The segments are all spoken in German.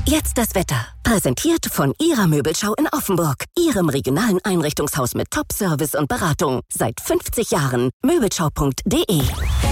Jetzt das Wetter. Präsentiert von Ihrer Möbelschau in Offenburg. Ihrem regionalen Einrichtungshaus mit Top-Service und Beratung. Seit 50 Jahren. Möbelschau.de.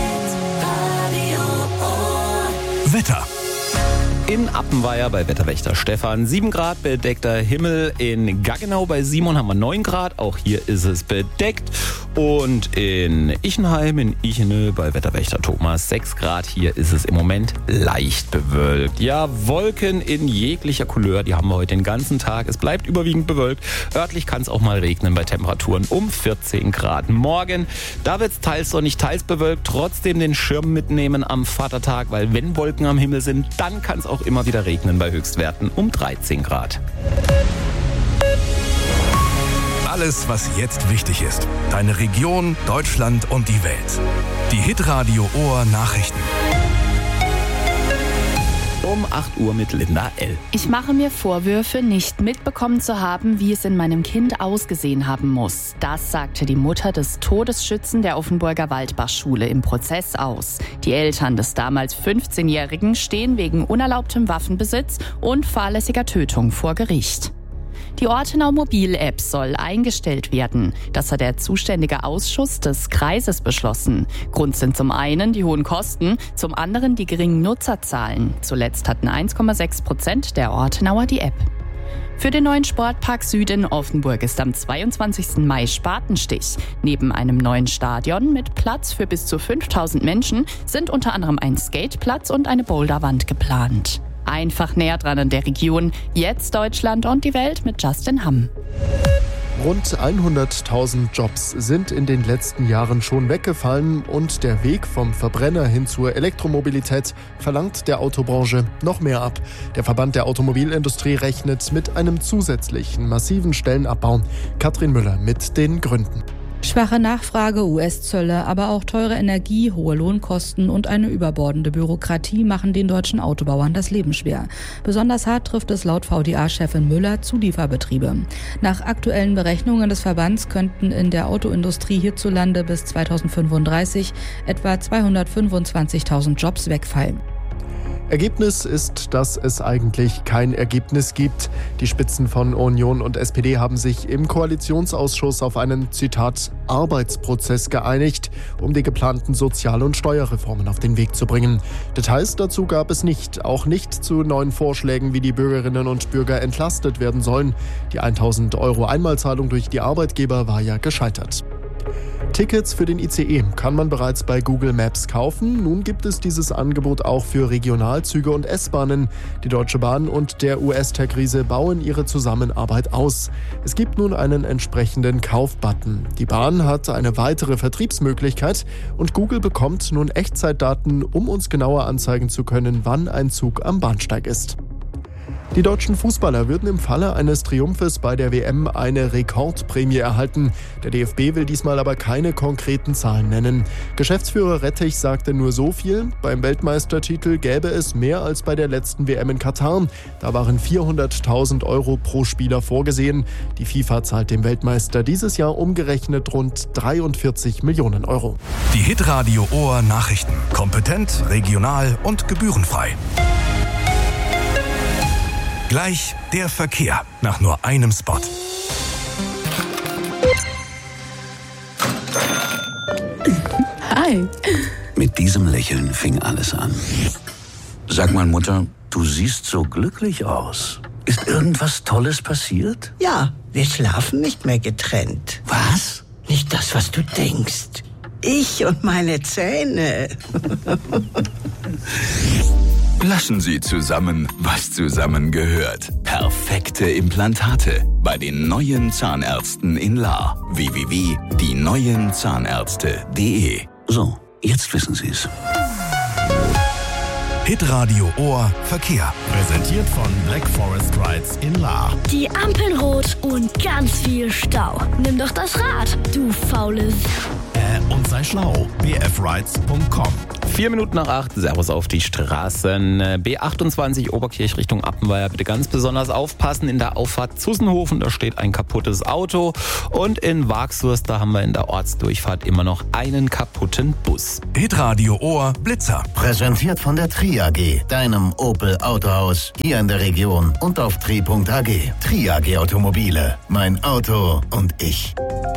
Wetter. In Appenweier bei Wetterwächter Stefan 7 Grad, bedeckter Himmel. In Gaggenau bei Simon haben wir 9 Grad, auch hier ist es bedeckt. Und in Ichenheim, in Ichene bei Wetterwächter Thomas 6 Grad, hier ist es im Moment leicht bewölkt. Ja, Wolken in jeglicher Couleur, die haben wir heute den ganzen Tag. Es bleibt überwiegend bewölkt. Örtlich kann es auch mal regnen bei Temperaturen um 14 Grad. Morgen, da wird es teils sonnig, teils bewölkt. Trotzdem den Schirm mitnehmen am Vatertag, weil wenn Wolken am Himmel sind, dann kann es auch immer wieder regnen bei Höchstwerten um 13 Grad. Alles, was jetzt wichtig ist. Deine Region, Deutschland und die Welt. Die Hitradio Ohr Nachrichten. Um 8 Uhr mit Linda L. Ich mache mir Vorwürfe, nicht mitbekommen zu haben, wie es in meinem Kind ausgesehen haben muss. Das sagte die Mutter des Todesschützen der Offenburger Waldbachschule im Prozess aus. Die Eltern des damals 15-Jährigen stehen wegen unerlaubtem Waffenbesitz und fahrlässiger Tötung vor Gericht. Die Ortenau Mobil-App soll eingestellt werden. Das hat der zuständige Ausschuss des Kreises beschlossen. Grund sind zum einen die hohen Kosten, zum anderen die geringen Nutzerzahlen. Zuletzt hatten 1,6% der Ortenauer die App. Für den neuen Sportpark Süd in Offenburg ist am 22. Mai Spatenstich. Neben einem neuen Stadion mit Platz für bis zu 5000 Menschen sind unter anderem ein Skateplatz und eine Boulderwand geplant. Einfach näher dran an der Region. Jetzt Deutschland und die Welt mit Justin Hamm. Rund 100.000 Jobs sind in den letzten Jahren schon weggefallen und der Weg vom Verbrenner hin zur Elektromobilität verlangt der Autobranche noch mehr ab. Der Verband der Automobilindustrie rechnet mit einem zusätzlichen massiven Stellenabbau. Katrin Müller mit den Gründen. Schwache Nachfrage, US-Zölle, aber auch teure Energie, hohe Lohnkosten und eine überbordende Bürokratie machen den deutschen Autobauern das Leben schwer. Besonders hart trifft es laut VDA-Chefin Müller Zulieferbetriebe. Nach aktuellen Berechnungen des Verbands könnten in der Autoindustrie hierzulande bis 2035 etwa 225.000 Jobs wegfallen. Ergebnis ist, dass es eigentlich kein Ergebnis gibt. Die Spitzen von Union und SPD haben sich im Koalitionsausschuss auf einen, Zitat, Arbeitsprozess geeinigt, um die geplanten Sozial- und Steuerreformen auf den Weg zu bringen. Details dazu gab es nicht, auch nicht zu neuen Vorschlägen, wie die Bürgerinnen und Bürger entlastet werden sollen. Die 1.000 € Einmalzahlung durch die Arbeitgeber war ja gescheitert. Tickets für den ICE kann man bereits bei Google Maps kaufen. Nun gibt es dieses Angebot auch für Regionalzüge und S-Bahnen. Die Deutsche Bahn und der US-Tech-Riese bauen ihre Zusammenarbeit aus. Es gibt nun einen entsprechenden Kaufbutton. Die Bahn hat eine weitere Vertriebsmöglichkeit und Google bekommt nun Echtzeitdaten, um uns genauer anzeigen zu können, wann ein Zug am Bahnsteig ist. Die deutschen Fußballer würden im Falle eines Triumphes bei der WM eine Rekordprämie erhalten. Der DFB will diesmal aber keine konkreten Zahlen nennen. Geschäftsführer Rettich sagte nur so viel: Beim Weltmeistertitel gäbe es mehr als bei der letzten WM in Katar. Da waren 400.000 € pro Spieler vorgesehen. Die FIFA zahlt dem Weltmeister dieses Jahr umgerechnet rund 43 Millionen €. Die Hitradio Ohr Nachrichten. Kompetent, regional und gebührenfrei. Gleich der Verkehr nach nur einem Spot. Hi. Mit diesem Lächeln fing alles an. Sag mal, Mutter, du siehst so glücklich aus. Ist irgendwas Tolles passiert? Ja, wir schlafen nicht mehr getrennt. Was? Nicht das, was du denkst. Ich und meine Zähne. Lassen Sie zusammen, was zusammengehört. Perfekte Implantate bei den neuen Zahnärzten in Lahr. www.dieneuenzahnärzte.de. So, jetzt wissen Sie es. Hitradio Ohr Verkehr. Präsentiert von Black Forest Rides in Lahr. Die Ampeln rot und ganz viel Stau. Nimm doch das Rad, du faule Und sei schlau. bfrides.com. 4 Minuten nach 8, Servus auf die Straßen. B28 Oberkirch Richtung Appenweier, bitte ganz besonders aufpassen. In der Auffahrt Zussenhofen, da steht ein kaputtes Auto. Und in Waagsurst, da haben wir in der Ortsdurchfahrt immer noch einen kaputten Bus. Hitradio Ohr Blitzer. Präsentiert von der Tri AG, deinem Opel Autohaus hier in der Region und auf tri.ag. Tri AG Automobile, mein Auto und ich.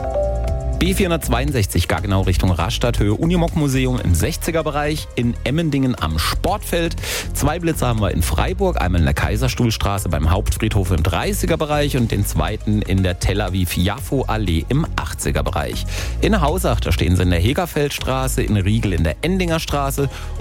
B462 Gaggenau Richtung Rastatt, Höhe Unimog-Museum im 60er-Bereich, in Emmendingen am Sportfeld. 2 Blitzer haben wir in Freiburg, einmal in der Kaiserstuhlstraße beim Hauptfriedhof im 30er-Bereich und den zweiten in der Tel Aviv-Jaffo-Allee im 80er-Bereich. In Hausach, da stehen sie in der Hegerfeldstraße, in Riegel in der Endinger Straße